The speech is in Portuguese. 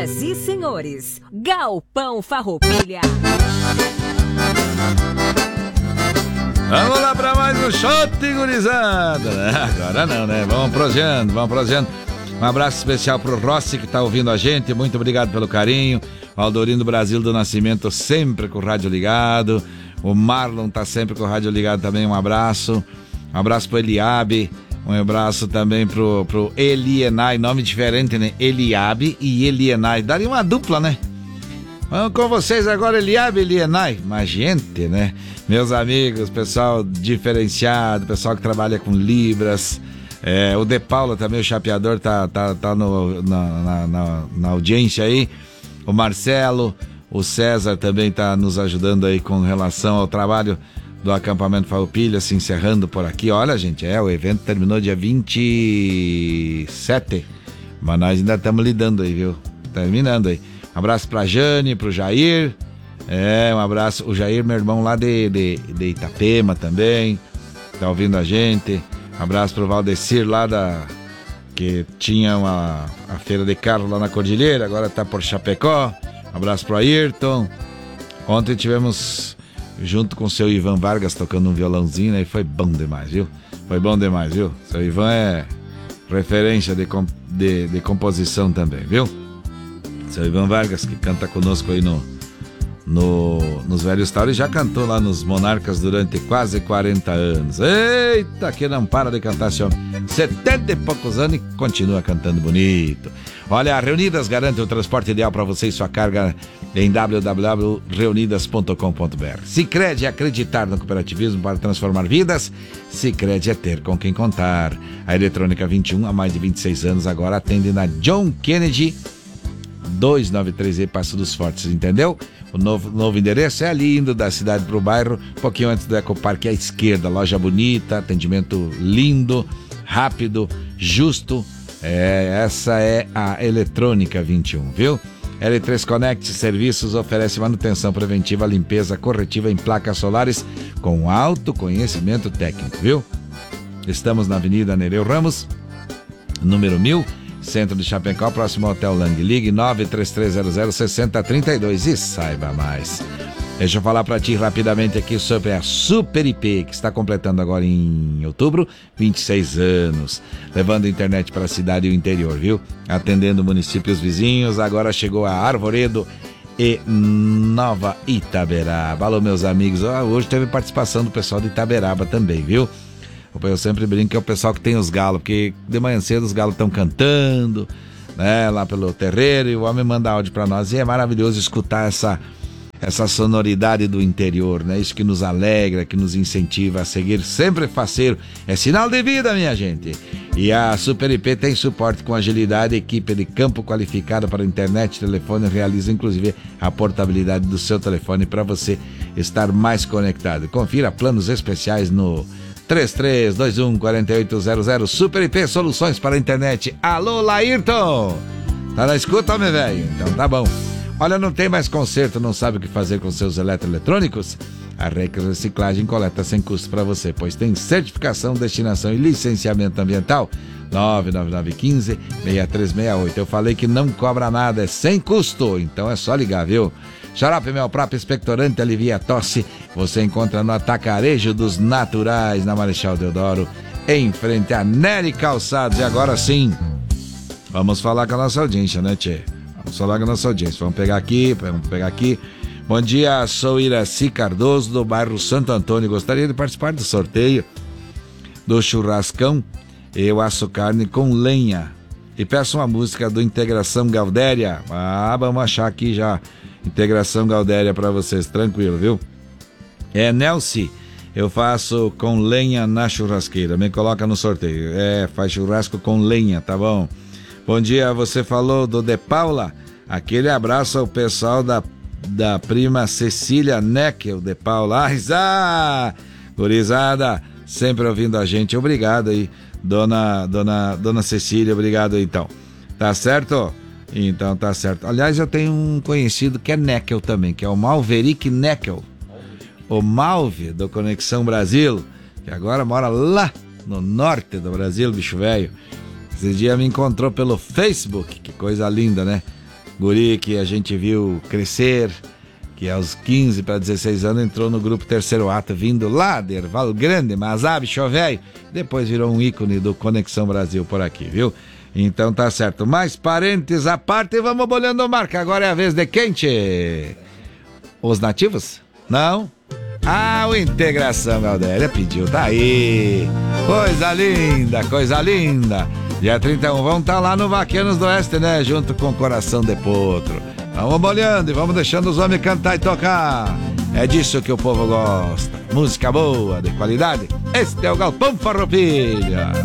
Senhoras e senhores, Galpão Farroupilha. Vamos lá para mais um shot, gurizada. Agora não, né? Vamos prosseando. Um abraço especial pro Rossi que tá ouvindo a gente. Muito obrigado pelo carinho. O Aldorino Brasil do Nascimento sempre com o rádio ligado. O Marlon tá sempre com o rádio ligado também. Um abraço. Um abraço pro Eliabe. Um abraço também pro Elienay. Nome diferente, né? Eliabe e Elienay. Daria uma dupla, né? Vamos com vocês agora, Eliabe e Elienay. Mas gente, né? Meus amigos, pessoal diferenciado, pessoal que trabalha com Libras. O De Paula também, o chapeador, tá na audiência aí. O Marcelo, o César também tá nos ajudando aí com relação ao trabalho do acampamento Farroupilha, se encerrando por aqui. Olha, gente, o evento terminou dia 27, mas nós ainda estamos lidando aí, viu? Terminando aí. Um abraço pra Jane, pro Jair. Um abraço. O Jair, meu irmão lá de Itapema também, tá ouvindo a gente. Um abraço pro Valdecir lá que tinha a feira de carro lá na Cordilheira, agora tá por Chapecó. Um abraço pro Ayrton. Ontem tivemos junto com o seu Ivan Vargas tocando um violãozinho, né? E foi bom demais, viu? Seu Ivan é referência de composição também, viu? Seu Ivan Vargas, que canta conosco aí nos Velhos Tauri, já cantou lá nos Monarcas durante quase 40 anos. Eita, que não para de cantar esse homem. 70 e poucos anos e continua cantando bonito. Olha, a Reunidas garante o transporte ideal para você e sua carga em www.reunidas.com.br. Sicredi é acreditar no cooperativismo para transformar vidas. Sicredi é ter com quem contar. A Eletrônica 21, há mais de 26 anos, agora atende na John Kennedy 293E, Passo dos Fortes, entendeu? O novo endereço é ali, indo da cidade para o bairro, um pouquinho antes do Ecoparque à esquerda. Loja bonita, atendimento lindo, rápido, justo. Essa é a Eletrônica 21, viu? L3 Connect Serviços oferece manutenção preventiva, limpeza corretiva em placas solares com alto conhecimento técnico, viu? Estamos na Avenida Nereu Ramos, número 1000, Centro de Chapecó, próximo ao Hotel Lang. Ligue 933006032 e saiba mais. Deixa eu falar para ti rapidamente aqui sobre a Super IP, que está completando agora em outubro 26 anos, levando internet para a cidade e o interior, viu? Atendendo municípios vizinhos, agora chegou a Arvoredo e Nova Itaberaba. Alô, meus amigos, hoje teve participação do pessoal de Itaberaba também, viu? Eu sempre brinco que é o pessoal que tem os galos, porque de manhã cedo os galos estão cantando, né, lá pelo terreiro, e o homem manda áudio para nós, e é maravilhoso escutar essa sonoridade do interior, né? Isso que nos alegra, que nos incentiva a seguir sempre faceiro. É sinal de vida, minha gente. E a Super IP tem suporte com agilidade, equipe de campo qualificada para internet, telefone, realiza inclusive a portabilidade do seu telefone para você estar mais conectado. Confira planos especiais no 33214800. Super IP, soluções para a internet. Alô, Laírton! Tá na escuta, meu velho? Então tá bom. Olha, não tem mais conserto, não sabe o que fazer com seus eletroeletrônicos? A Rex Reciclagem coleta sem custo para você, pois tem certificação, destinação e licenciamento ambiental. 99915-6368. Eu falei que não cobra nada, é sem custo, então é só ligar, viu? Xarope Mel Prap Expectorante alivia a tosse. Você encontra no Atacarejo dos Naturais, na Marechal Deodoro, em frente a Nery Calçados. E agora sim, vamos falar com a nossa audiência, né, tchê? Vamos falar com a nossa audiência. Vamos pegar aqui. Bom dia, sou Iraci Cardoso, do bairro Santo Antônio. Gostaria de participar do sorteio do churrascão. Eu asso carne com lenha. E peço uma música do Integração Galdéria. Vamos achar aqui já. Integração Galdéria para vocês, tranquilo, viu? Nelci, eu faço com lenha na churrasqueira. Me coloca no sorteio. Faz churrasco com lenha, tá bom? Bom dia, você falou do De Paula. Aquele abraço ao pessoal da prima Cecília Neckel de Paula. Gurizada, sempre ouvindo a gente. Obrigado aí, dona Cecília, obrigado aí, então. Tá certo? Então tá certo. Aliás, eu tenho um conhecido que é Neckel também, que é o Malverick Neckel. O Malve, do Conexão Brasil, que agora mora lá no norte do Brasil, bicho velho. Esse dia me encontrou pelo Facebook, que coisa linda, né? Guri que a gente viu crescer, que aos 15 para 16 anos entrou no grupo Terceiro Ato, vindo lá de Erval Grande, Mazab, Chovéio, depois virou um ícone do Conexão Brasil por aqui, viu? Então tá certo. Mais parentes à parte, vamos bolhando marca. Agora é a vez de quem, tchê? Os nativos? Não? Ah, o Integração Galdéria pediu, tá aí. Coisa linda, coisa linda. Dia 31 vão estar lá no Vaqueiros do Oeste, né? Junto com Coração de Potro. Vamos bolhando e vamos deixando os homens cantar e tocar. É disso que o povo gosta. Música boa, de qualidade. Este é o Galpão Farroupilha.